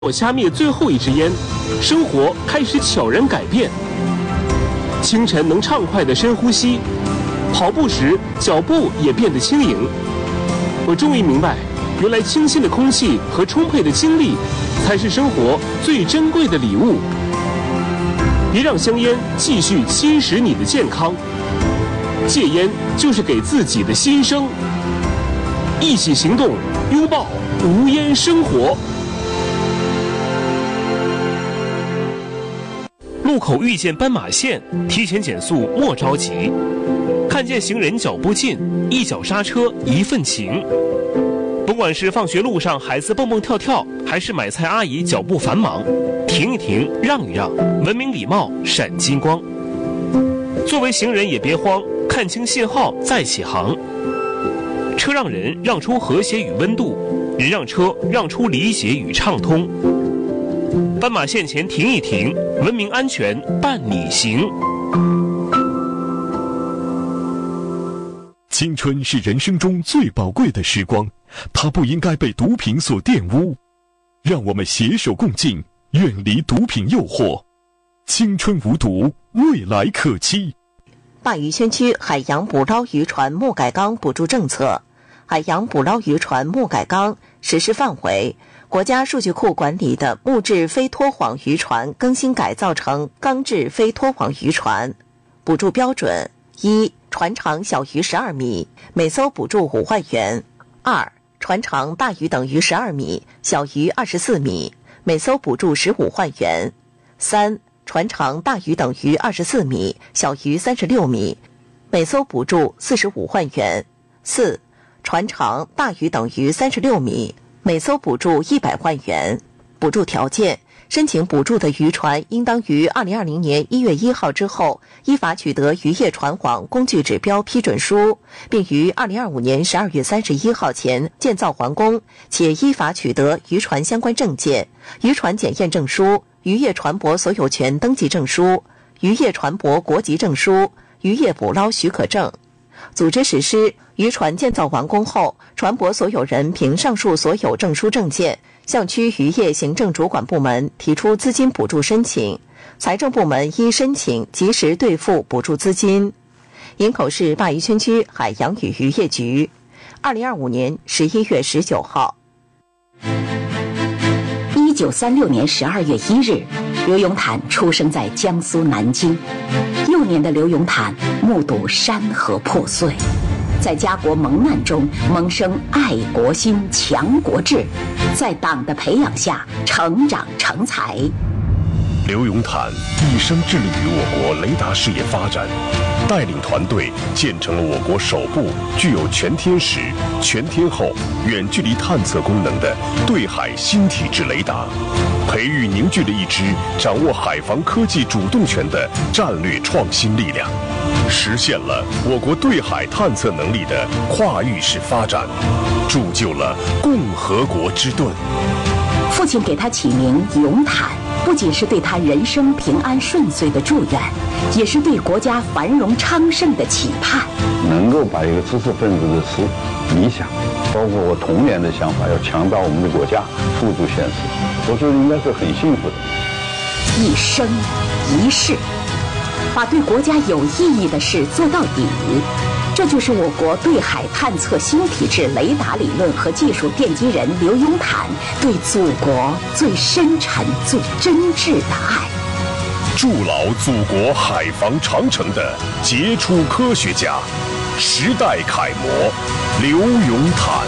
我掐灭最后一支烟，生活开始悄然改变。清晨能畅快地深呼吸，跑步时脚步也变得轻盈。我终于明白，原来清新的空气和充沛的精力，才是生活最珍贵的礼物。别让香烟继续侵蚀你的健康，戒烟就是给自己的新生。一起行动，拥抱无烟生活。路口遇见斑马线，提前减速莫着急。看见行人脚步近，一脚刹车一份情。不管是放学路上孩子蹦蹦跳跳，还是买菜阿姨脚步繁忙，停一停，让一让，文明礼貌闪金光。作为行人也别慌，看清信号再起航。车让人让出和谐与温度，人让车让出理解与畅通。斑马线前停一停，文明安全伴你行。 青春是人生中最宝贵的时光，它不应该被毒品所玷污。让我们携手共进，远离毒品诱惑。青春无毒，未来可期。 鲅鱼圈区海洋捕捞渔船末改纲补助政策。海洋捕捞渔船末改纲实施范围：国家数据库管理的木质非拖网渔船更新改造成钢制非拖网渔船。补助标准：一、船长小于12米，每艘补助5万元；二、船长大于等于12米，小于24米，每艘补助15万元；三、船长大于等于24米，小于36米，每艘补助45万元；四、船长大于等于36米，每艘补助100万元。补助条件：申请补助的渔船应当于2020年1月1号之后依法取得渔业船网工具指标批准书，并于2025年12月31号前建造完工，且依法取得渔船相关证件、渔船检验证书、渔业船舶所有权登记证书、渔业船舶国籍证书、渔业捕捞许可证。组织实施：渔船建造完工后，船舶所有人凭上述所有证书证件，向区渔业行政主管部门提出资金补助申请，财政部门依申请及时兑付补助资金。营口市鲅鱼圈区海洋与渔业局，2025年11月19号。 1936年12月1日，刘永坦出生在江苏南京。幼年的刘永坦目睹山河破碎，在家国蒙难中萌生爱国心、强国志，在党的培养下成长成才。 刘永坦一生致力于我国雷达事业发展，带领团队建成了我国首部具有全天时、全天候、远距离探测功能的对海新体制雷达，培育凝聚了一支掌握海防科技主动权的战略创新力量，实现了我国对海探测能力的跨域式发展，铸就了共和国之盾。 父亲给他起名永坦，不仅是对他人生平安顺遂的祝愿，也是对国家繁荣昌盛的期盼。 能够把一个知识分子的理想，包括我童年的想法，要强大我们的国家，付诸现实，我觉得应该是很幸福的。 一生一世，把对国家有意义的事做到底，这就是我国对海探测新体制雷达理论和技术奠基人刘永坦对祖国最深沉、最真挚的爱。 筑牢祖国海防长城的杰出科学家，时代楷模刘永坦。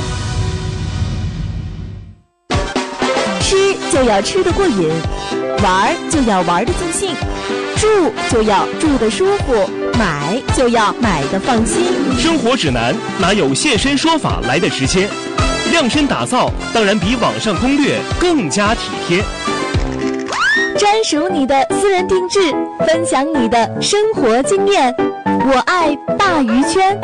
吃就要吃得过瘾，玩就要玩得尽兴，住就要住得舒服，买就要买得放心。 生活指南哪有现身说法来的直接？量身打造当然比网上攻略更加体贴。 专属你的私人定制，分享你的生活经验。我爱鲅鱼圈。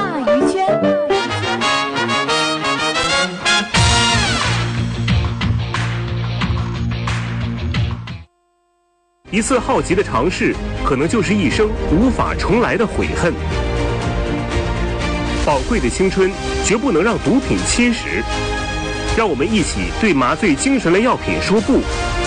一次好奇的尝试，可能就是一生无法重来的悔恨。宝贵的青春绝不能让毒品侵蚀。 让我们一起对麻醉精神类药品说不。